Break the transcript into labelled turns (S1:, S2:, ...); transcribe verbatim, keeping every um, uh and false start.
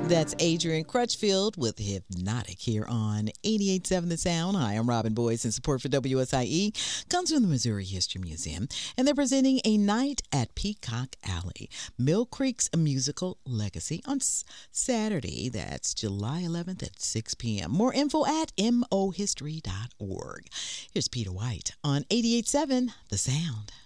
S1: That's Adrian Crutchfield with Hypnotic here on eighty-eight point seven The Sound. Hi, I'm Robin Boyce, and support for W S I E comes from the Missouri History Museum, and they're presenting A Night at Peacock Alley, Mill Creek's Musical Legacy on Saturday. That's July eleventh at six p.m. More info at m o history dot org. Here's Peter White on eighty-eight point seven The Sound.